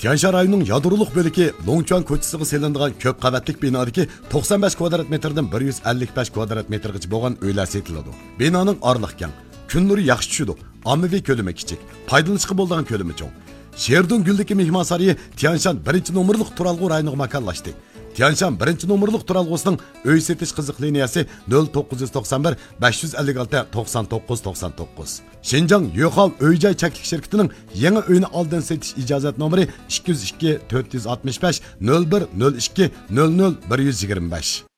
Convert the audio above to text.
Tianshan rayonining yadroliq bo'ligi Longchuan ko'chasiga selinadigan ko'p qavatlik binodagi 95 kvadrat metrdan 155 kvadrat metrgacha bo'lgan uylar setiladi. Binoning orliq keng, kun nuri yaxshi tushadi. Ommaviy ko'lami kichik, foydalanishga bo'ladigan ko'lami cho'ng. Sherdun Guldagi mehmon saroyi Tianshan 1-nomerlik turalg'u rayoniga makonlashdi. Tianshan 1-nomerlik turalg'usining uy setish qiziq liniyasi 0991 556 99 99. Şinjan Yo'qol uy-joy chaklik shirkatining yangi uyni oldin setish ijozat nomeri 202 465 01 02 00 125.